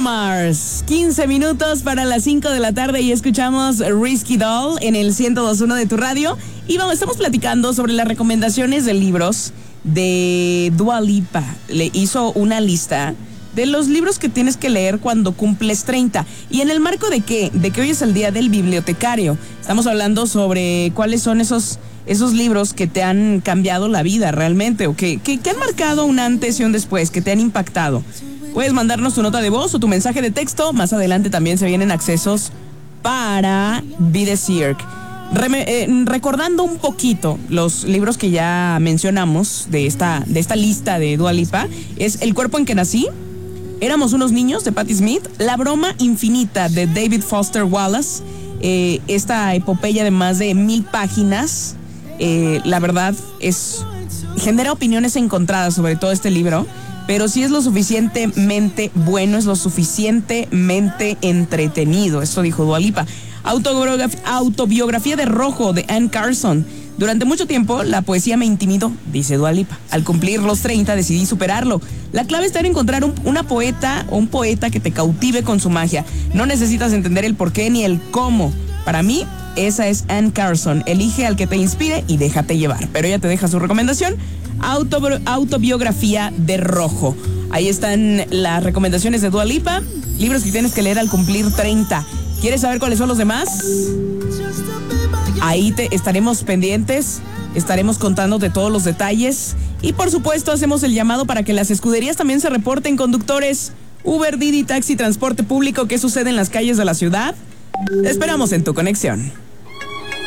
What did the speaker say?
Mars. 15 minutos para las 5 de la tarde y escuchamos Risky Doll en el 102.1 de tu radio. Y estamos platicando sobre las recomendaciones de libros de Dua Lipa. Le hizo una lista de los libros que tienes que leer cuando cumples 30. ¿Y en el marco de qué? De que hoy es el día del bibliotecario. Estamos hablando sobre cuáles son esos libros que te han cambiado la vida realmente, o que han marcado un antes y un después, que te han impactado. Puedes mandarnos tu nota de voz o tu mensaje de texto. Más adelante también se vienen accesos para Be The Cirque. Recordando un poquito los libros que ya mencionamos de esta lista de Dua Lipa, es El cuerpo en que nací, Éramos unos niños, de Patti Smith, La broma infinita, de David Foster Wallace, esta epopeya de más de 1000 páginas. La verdad genera opiniones encontradas sobre todo este libro, pero sí es lo suficientemente bueno, es lo suficientemente entretenido. Esto dijo Dua Lipa. Autobiografía de Rojo, de Anne Carson. Durante mucho tiempo la poesía me intimidó, dice Dua Lipa. Al cumplir los 30 decidí superarlo. La clave está en encontrar una poeta o un poeta que te cautive con su magia. No necesitas entender el por qué ni el cómo. Para mí, esa es Anne Carson. Elige al que te inspire y déjate llevar. Pero ella te deja su recomendación: Autobiografía de Rojo. Ahí están las recomendaciones de Dua Lipa, libros que tienes que leer al cumplir 30. ¿Quieres saber cuáles son los demás? Ahí estaremos pendientes, estaremos contándote todos los detalles. Y por supuesto hacemos el llamado para que las escuderías también se reporten. Conductores, Uber, Didi, taxi, transporte público, ¿qué sucede en las calles de la ciudad? Te esperamos en tu conexión.